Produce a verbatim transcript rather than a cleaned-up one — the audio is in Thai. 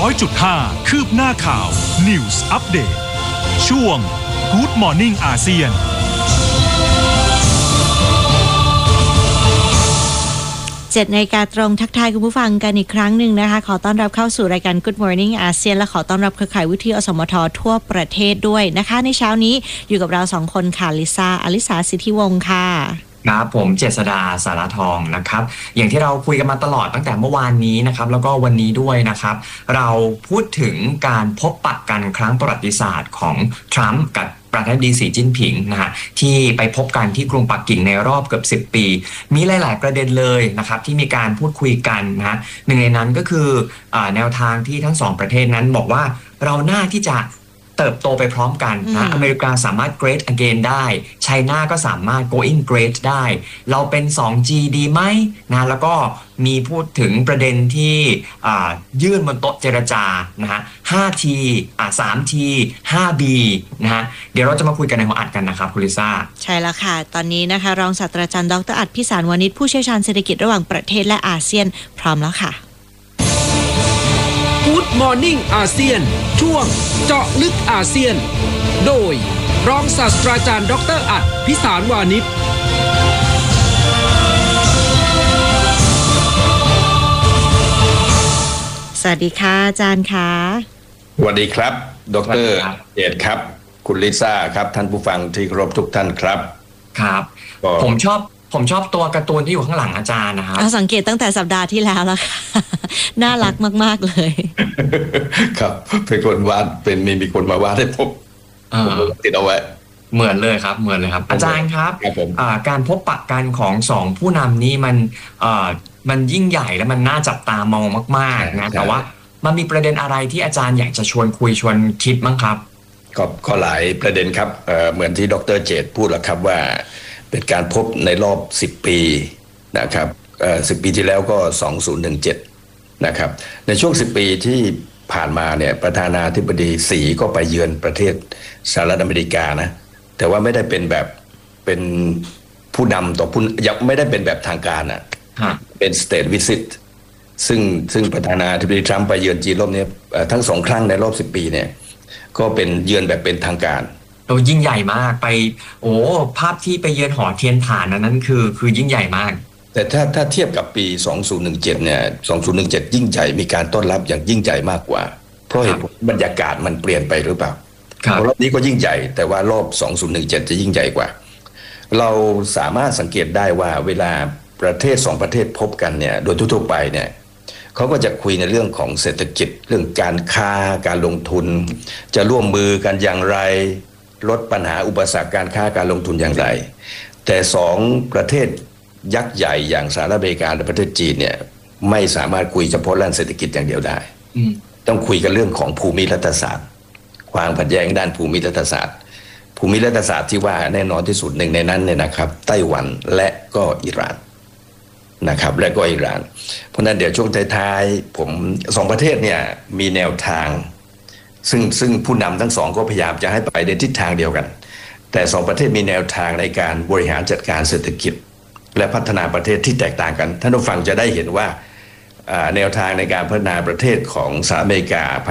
อยจุดห้า คืบหน้าข่าว News Update ช่วง Good Morning อาเซียนเจ็ดนาฬิกาตรงทักทายคุณผู้ฟังกันอีกครั้งหนึ่งนะคะขอต้อนรับเข้าสู่รายการ Good Morning อาเซียนและขอต้อนรับเครือข่ายวิทยุอสมททั่วประเทศด้วยนะคะในเช้านี้อยู่กับเราสองคนค่ะลิซ่าอลิสาสิทธิวงศ์ค่ะครับผมเจษฎาสารทองนะครับอย่างที่เราคุยกันมาตลอดตั้งแต่เมื่อวานนี้นะครับแล้วก็วันนี้ด้วยนะครับเราพูดถึงการพบปะกันครั้งประวัติศาสตร์ของทรัมป์กับประธานาธิบดีสีจิ้นผิงนะฮะที่ไปพบกันที่กรุงปักกิ่งในรอบเกือบสิบปีมีหลายๆประเด็นเลยนะครับที่มีการพูดคุยกันนะฮะหนึ่งในนั้นก็คือแนวทางที่ทั้งสองประเทศนั้นบอกว่าเราน่าที่จะเติบโตไปพร้อมกันนะอเมริกาสามารถ great again ได้ไชน่าก็สามารถ going great ได้เราเป็น ทู จี ดีไหมนะแล้วก็มีพูดถึงประเด็นที่ยื่นบนโต๊ะเจรจานะฮะ ห้า ที อ่า สาม ที ห้า บี นะฮะเดี๋ยวเราจะมาคุยกันในหัวอัดกันนะครับคุณลิซ่าใช่แล้วค่ะตอนนี้นะคะรองศาสตราจารย์ดร.อัฏฐพิสารวานิชผู้เชี่ยวชาญเศรษฐกิจระหว่างประเทศและอาเซียนพร้อมแล้วค่ะ Good Morning อาเซียนช่วงเจาะลึกอาเซียนโดยรองศาสตราจารย์ดร.อัฏฐพิสารวานิชสวัสดีค่ะอาจารย์ค่ะสวัสดีครับดร.เดชครับคุณลิซ่าครับท่านผู้ฟังที่เคารพทุกท่านครับครับผมชอบผมชอบตัวการ์ตูนที่อยู่ข้างหลังอาจารย์นะครับเราสังเกตตั้งแต่สัปดาห์ที่แล้วแล้วค่ะน่ารักมากๆเลยครับเป็นคนวาดเป็นมีมีคนมาวาดให้ผมผมติดเอาไว้เหมือนเลยครับเหมือนเลยครับอาจารย์ครับการพบปะกันของสองผู้นำนี้มันมันยิ่งใหญ่และมันน่าจับตามองมากๆนะแต่ว่ามันมีประเด็นอะไรที่อาจารย์อยากจะชวนคุยชวนคิดมั้งครับก็ก็หลายประเด็นครับเหมือนที่ดร.เจตพูดแล้วครับว่าเป็นการพบในรอบสิบปีนะครับเอ่อสิบปีที่แล้วก็สองพันสิบเจ็ดนะครับในช่วงสิบปีที่ผ่านมาเนี่ยประธานาธิบดีสีก็ไปเยือนประเทศสหรัฐอเมริกานะแต่ว่าไม่ได้เป็นแบบเป็นผู้นำต่อผู้ยังไม่ได้เป็นแบบทางการอ่ะเป็น state visit ซึ่งซึ่งประธานาธิบดีทรัมป์ไปเยือนจีนรอบนี้ทั้งสองครั้งในรอบสิบปีเนี่ยก็เป็นเยือนแบบเป็นทางการเรายิ่งใหญ่มากไปโอ้ภาพที่ไปเยือนหอเทียนฐานนั้นคือคือยิ่งใหญ่มากแต่ถ้าถ้าเทียบกับปีสองพันสิบเจ็ดเนี่ยสองพันสิบเจ็ดยิ่งใหญ่มีการต้อนรับอย่างยิ่งใหญ่มากกว่าเพราะเหตุบรรยากาศมันเปลี่ยนไปหรือเปล่ารอบนี้ก็ยิ่งใหญ่แต่ว่ารอบสองพันสิบเจ็ดจะยิ่งใหญ่กว่าเราสามารถสังเกตได้ว่าเวลาประเทศสองประเทศพบกันเนี่ยโดยทั่วไปเนี่ยเขาก็จะคุยในเรื่องของเศรษฐกิจเรื่องการค้าการลงทุนจะร่วมมือกันอย่างไรลดปัญหาอุปสรรคการค้าการลงทุนอย่างไรแต่สองประเทศยักษ์ใหญ่อย่างสหรัฐอเมริกาและประเทศจีนเนี่ยไม่สามารถคุยเฉพาะเรื่องเศรษฐกิจอย่างเดียวได้ต้องคุยกันเรื่องของภูมิรัฐศาสตร์ความขัดแย้งด้านภูมิรัฐศาสตร์ภูมิรัฐศาสตร์ที่ว่าแน่นอนที่สุดหนึ่งในนั้นเนี่ยนะครับไต้หวันและก็อิหร่านนะครับและก็อิหร่านเพราะนั้นเดี๋ยวช่วงท้ายๆผมสองประเทศเนี่ยมีแนวทางซึ่งซึ่งผู้นำทั้งสองก็พยายามจะให้ไปในทิศทางเดียวกันแต่สองประเทศมีแนวทางในการบริหารจัดการเศรษฐกิจและพัฒนาประเทศที่แตกต่างกันท่านผู้ฟังจะได้เห็นว่าแนวทางในการพัฒนาประเทศของสหรัฐอเมริกา